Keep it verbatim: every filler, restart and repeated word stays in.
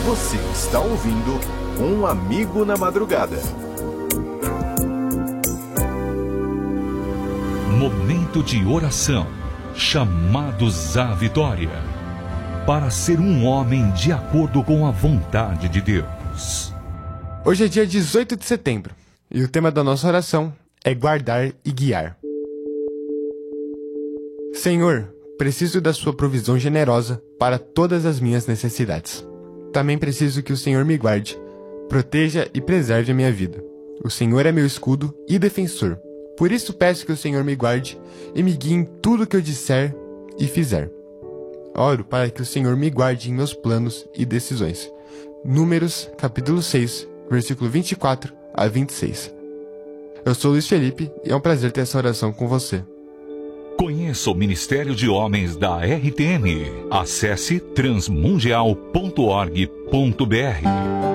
Você está ouvindo Um Amigo na Madrugada. Momento de oração, chamados à vitória, para ser um homem de acordo com a vontade de Deus. Hoje é dia dezoito de setembro e o tema da nossa oração é guardar e guiar. Senhor, preciso da sua provisão generosa para todas as minhas necessidades. Também preciso que o Senhor me guarde, proteja e preserve a minha vida. O Senhor é meu escudo e defensor. Por isso peço que o Senhor me guarde e me guie em tudo que eu disser e fizer. Oro para que o Senhor me guarde em meus planos e decisões. Números, capítulo seis, versículo vinte e quatro a vinte e seis. Eu sou Luiz Felipe e é um prazer ter essa oração com você. Conheça o Ministério de Homens da R T M. Acesse transmundial ponto org ponto br.